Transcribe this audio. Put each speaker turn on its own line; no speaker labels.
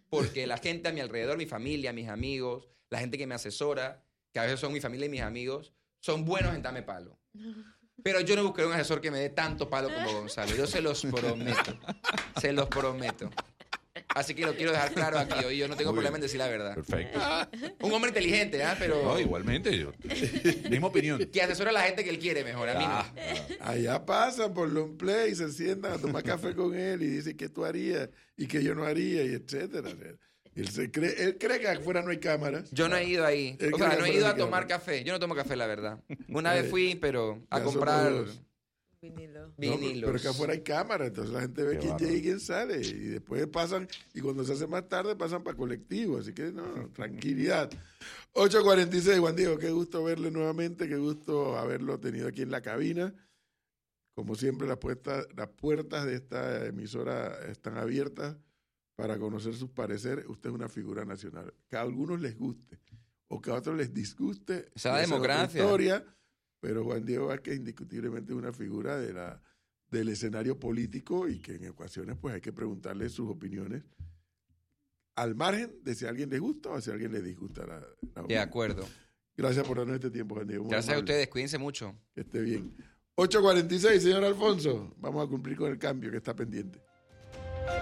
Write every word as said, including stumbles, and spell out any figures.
porque la gente a mi alrededor, mi familia, mis amigos, la gente que me asesora, que a veces son mi familia y mis amigos, son buenos en darme palo. Pero yo no buscaré un asesor que me dé tanto palo como Gonzalo. Yo se los prometo. Se los prometo. Así que lo quiero dejar claro aquí. Hoy yo no tengo
Muy
problema
bien.
en decir la verdad.
Perfecto.
Un hombre inteligente, ¿ah? Pero
No, igualmente. Yo, misma opinión.
que asesora a la gente que él quiere mejor. A mí
Ah,
no.
Allá pasan por long play y se sientan a tomar café con él y dicen qué tú harías y qué yo no haría y etcétera. Él, se cree, él cree que afuera no hay cámaras.
Yo no he ido ahí.
El
O
que
sea,
le
no he
pone
ido
la
a tomar
cámara.
café. Yo no tomo café, la verdad. Una
Eh,
vez fui, pero a
ya somos
comprar
dos.
Vinilo.
No,
vinilos.
pero es que afuera hay cámaras, entonces la gente ve
Qué
quién
bárbaro.
llega y quién sale. Y después pasan, y cuando se hace más tarde pasan para colectivo. Así que no, tranquilidad. ocho cuarenta y seis, Juan Diego, qué gusto verle nuevamente, qué gusto haberlo tenido aquí en la cabina. Como siempre, las puertas, las puertas de esta emisora están abiertas para conocer sus pareceres. Usted es una figura nacional. Que a algunos les guste o que a otros les disguste.
Esa
esa es otra
democracia.
historia, pero Juan Diego Vázquez indiscutiblemente es una figura de la, del escenario político y que en ocasiones pues hay que preguntarle sus opiniones al margen de si a alguien le gusta o si a alguien le disgusta la, la
De
opinión.
acuerdo.
Gracias por darnos este tiempo, Juan Diego. Muy
Gracias a
amable.
ustedes. Cuídense mucho.
Que esté bien. ocho cuarenta y seis, señor Alfonso. Vamos a cumplir con el cambio que está pendiente.